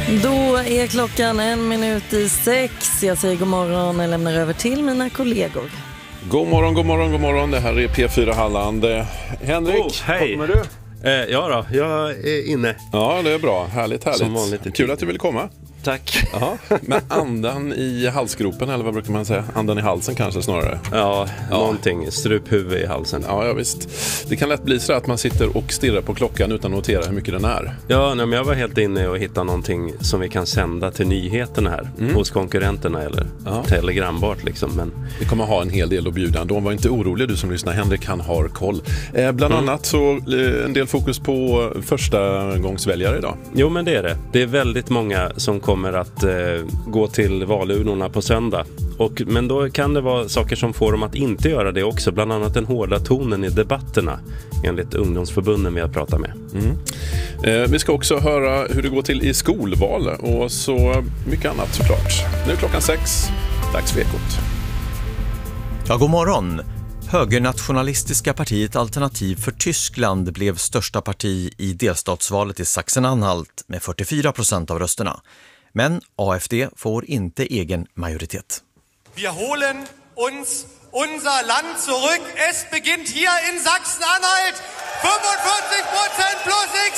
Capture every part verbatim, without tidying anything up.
Då är klockan en minut i sex. Jag säger god morgon och lämnar över till mina kollegor. God morgon, god morgon, god morgon. Det här är P fyra Halland. Henrik, oh, hej. Kommer du? Eh, ja då, jag är inne. Ja, det är bra. Härligt, härligt. Som vanligt. Kul att du vill komma. Tack. Aha. Men andan i halsgropen, eller vad brukar man säga? Andan i halsen kanske snarare. Ja, ja. någonting. Struphuvud i halsen. Ja, ja, visst. Det kan lätt bli så att man sitter och stirrar på klockan utan att notera hur mycket den är. Ja, nej, men jag var helt inne och hittade någonting som vi kan sända till nyheterna här. Mm. Hos konkurrenterna eller ja. Telegrambart liksom. Men... Vi kommer ha en hel del att bjuda. De var inte oroliga, du som lyssnar. Henrik, han har koll. Eh, bland mm. annat så eh, en del fokus på första gångsväljare idag. Jo, men det är det. Det är väldigt många som kommer kommer att eh, gå till valurnorna på söndag. Och, men då kan det vara saker som får dem att inte göra det också. Bland annat den hårda tonen i debatterna enligt ungdomsförbunden vi har pratat med. Mm. Eh, vi ska också höra hur det går till i skolval och så mycket annat såklart. Nu är klockan sex. Dags för Ekot. Ja, god morgon. Högernationalistiska partiet Alternativ för Tyskland blev största parti i delstatsvalet i Sachsen-Anhalt med fyrtiofyra procent av rösterna. Men A F D får inte egen majoritet. Wir holen uns unser Land zurück. Es beginnt hier in Sachsen-Anhalt. fyrtiofem procent plus X.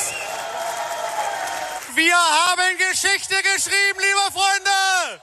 Wir haben Geschichte geschrieben, liebe Freunde!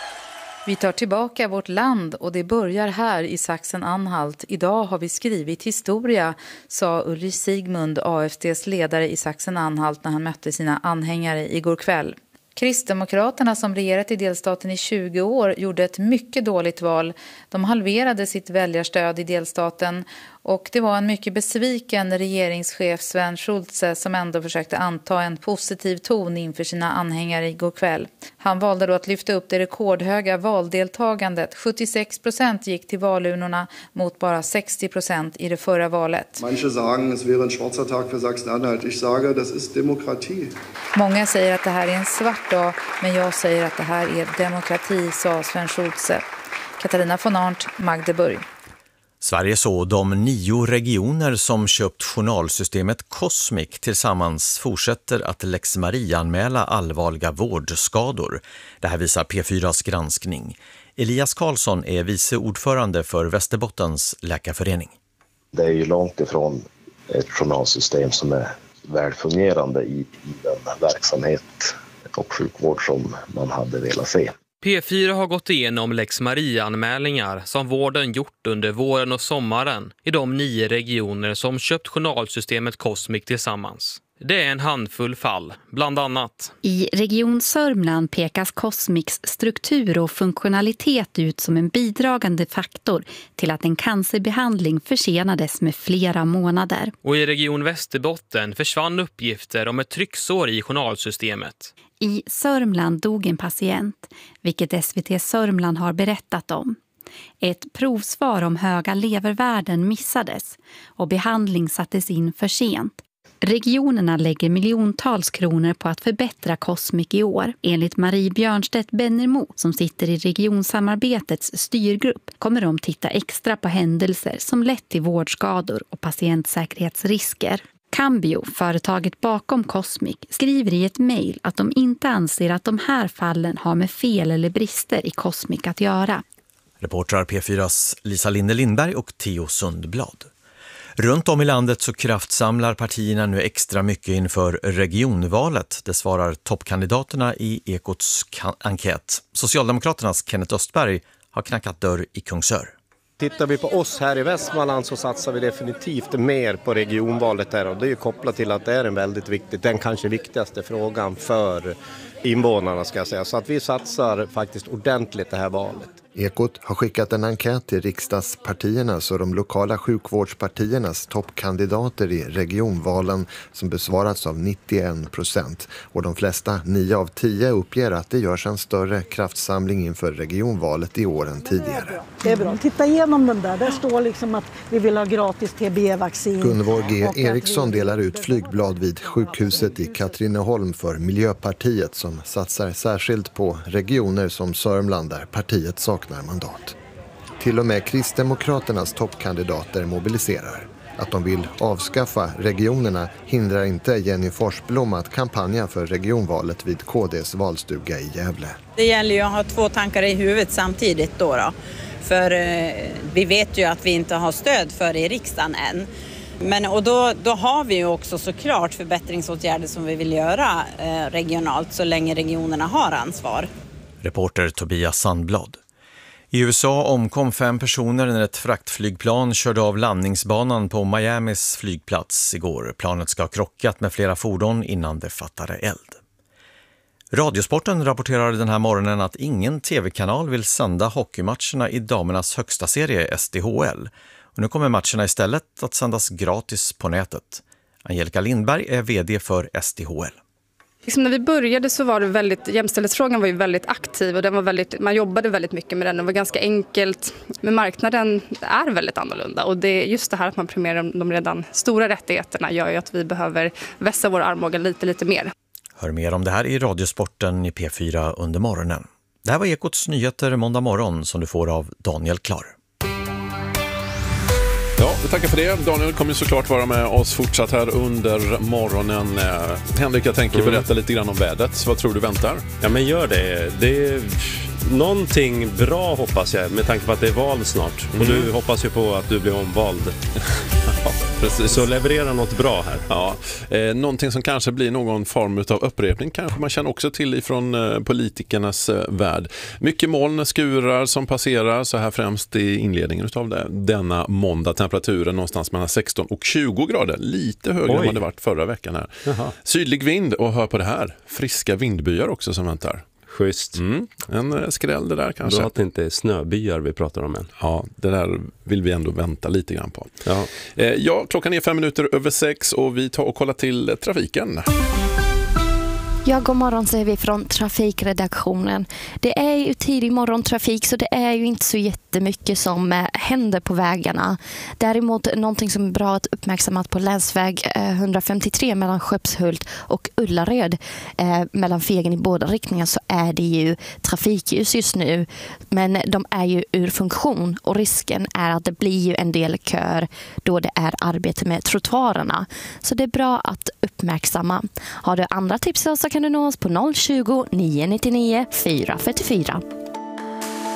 Vi tar tillbaka vårt land och det börjar här i Sachsen-Anhalt. Idag har vi skrivit historia, sa Ulrich Sigmund, A F D:s ledare i Sachsen-Anhalt när han mötte sina anhängare igår kväll. Kristdemokraterna som regerat i delstaten i tjugo år gjorde ett mycket dåligt val. De halverade sitt väljarstöd i delstaten och det var en mycket besviken regeringschef Sven Schulze som ändå försökte anta en positiv ton inför sina anhängare igår kväll. Han valde då att lyfta upp det rekordhöga valdeltagandet. sjuttiosex procent gick till valurnorna mot bara sextio procent i det förra valet. Manche sagen, es wäre en schwarzer tag för Sachsen-Anhalt. Ich sage, das ist demokrati. Många säger att det här är en svart dag, men jag säger att det här är demokrati, sa Sven Schulze. Katarina von Arndt, Magdeburg. Sverige så de nio regioner som köpt journalsystemet Cosmic tillsammans fortsätter att Lex Maria-anmäla allvarliga vårdskador. Det här visar P fyras granskning. Elias Karlsson är vice ordförande för Västerbottens läkarförening. Det är ju långt ifrån ett journalsystem som är välfungerande i, i den verksamhet och sjukvård som man hade velat se. P fyra har gått igenom Lex Maria-anmälningar som vården gjort under våren och sommaren i de nio regioner som köpt journalsystemet Cosmic tillsammans. Det är en handfull fall, bland annat. I Region Sörmland pekas Cosmics struktur och funktionalitet ut som en bidragande faktor till att en cancerbehandling försenades med flera månader. Och i Region Västerbotten försvann uppgifter om ett trycksår i journalsystemet. I Sörmland dog en patient, vilket S V T Sörmland har berättat om. Ett provsvar om höga levervärden missades och behandling sattes in för sent. Regionerna lägger miljontals kronor på att förbättra Cosmic i år. Enligt Marie Björnstedt Bennermo som sitter i regionsamarbetets styrgrupp kommer de titta extra på händelser som lett till vårdskador och patientsäkerhetsrisker. Cambio, företaget bakom Cosmic, skriver i ett mejl att de inte anser att de här fallen har med fel eller brister i Cosmic att göra. Reportrar P fyras Lisa Linde Lindberg och Theo Sundblad. Runt om i landet så kraftsamlar partierna nu extra mycket inför regionvalet. Det svarar toppkandidaterna i Ekots enkät. Socialdemokraternas Kenneth Östberg har knackat dörr i Kungsör. Tittar vi på oss här i Västmanland så satsar vi definitivt mer på regionvalet där, och det är ju kopplat till att det är en väldigt viktig, den kanske viktigaste frågan för invånarna ska jag säga. Så att vi satsar faktiskt ordentligt det här valet. Ekot har skickat en enkät till riksdagspartiernas och de lokala sjukvårdspartiernas toppkandidater i regionvalen som besvarats av nittioen procent. Och de flesta, nio av tio, uppger att det görs en större kraftsamling inför regionvalet i år än tidigare. Det är bra. Titta igenom den där. Där står liksom att vi vill ha gratis T B-vaccin. Gunvor G. Eriksson delar ut flygblad vid sjukhuset i Katrineholm för Miljöpartiet som satsar särskilt på regioner som Sörmland där partiet saknar mandat. Till och med Kristdemokraternas toppkandidater mobiliserar. Att de vill avskaffa regionerna hindrar inte Jenny Forsblom att kampanja för regionvalet vid K D:s valstuga i Gävle. Det gäller ju att ha två tankar i huvudet samtidigt då. då. För eh, vi vet ju att vi inte har stöd för det i riksdagen än. Men, och då, då har vi ju också såklart förbättringsåtgärder som vi vill göra eh, regionalt så länge regionerna har ansvar. Reporter Tobias Sandblad. I U S A omkom fem personer när ett fraktflygplan körde av landningsbanan på Miamis flygplats igår. Planet ska ha krockat med flera fordon innan det fattade eld. Radiosporten rapporterar den här morgonen att ingen tv-kanal vill sända hockeymatcherna i damernas högsta serie S D H L. Och nu kommer matcherna istället att sändas gratis på nätet. Angelica Lindberg är vd för S D H L. Liksom när vi började så var det väldigt, jämställdhetsfrågan var ju väldigt aktiv och den var väldigt, man jobbade väldigt mycket med den. Det var ganska enkelt, men marknaden är väldigt annorlunda. Och det, just det här att man premierar de redan stora rättigheterna gör ju att vi behöver vässa vår armbåge lite, lite mer. Hör mer om det här i Radiosporten i P fyra under morgonen. Det här var Ekots nyheter måndag morgon som du får av Daniel Klar. Ja, vi tackar för det. Daniel kommer såklart vara med oss fortsatt här under morgonen. Henrik, jag tänker mm. berätta lite grann om vädret. Vad tror du väntar? Ja, men gör det. Det är någonting bra hoppas jag med tanke på att det är val snart. Mm. Och du hoppas ju på att du blir omvald. Ja, precis. Så leverera något bra här. Ja, eh, någonting som kanske blir någon form av upprepning kanske man känner också till ifrån eh, politikernas eh, värld. Mycket moln, skurar som passerar så här främst i inledningen av det. Denna måndag, temperaturen någonstans mellan sexton och tjugo grader. Lite högre Oj. än vad det varit förra veckan här. Jaha. Sydlig vind och hör på det här. Friska vindbyar också som väntar. Schysst. Mm, en skräll det där kanske. Bra att det inte är snöbyar vi pratar om än. Ja, det där vill vi ändå vänta lite grann på. Ja, eh, ja klockan är fem minuter över sex och vi tar och kollar till trafiken. Ja, god morgon säger vi från trafikredaktionen. Det är ju tidig morgontrafik så det är ju inte så jättemycket som händer på vägarna. Däremot någonting som är bra att uppmärksamma på länsväg etthundrafemtiotre mellan Skeppshult och Ullared. Eh, mellan Fegen i båda riktningar så är det ju trafikljus just nu. Men de är ju ur funktion och risken är att det blir ju en del kör då det är arbete med trottoarerna. Så det är bra att uppmärksamma. Har du andra tips så kan du nå oss på noll tjugo, nio nittionio, fyra fyrtiofyra.